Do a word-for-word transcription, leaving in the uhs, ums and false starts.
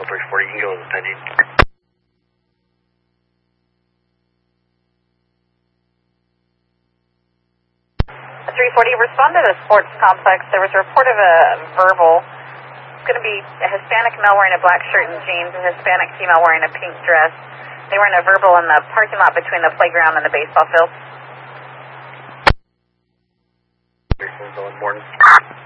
three forty, you can go with the pending. three forty, respond to the sports complex. There was a report of a verbal. It's going to be a Hispanic male wearing a black shirt and jeans, and a Hispanic female wearing a pink dress. They were in a verbal in the parking lot between the playground and the baseball field. Morning.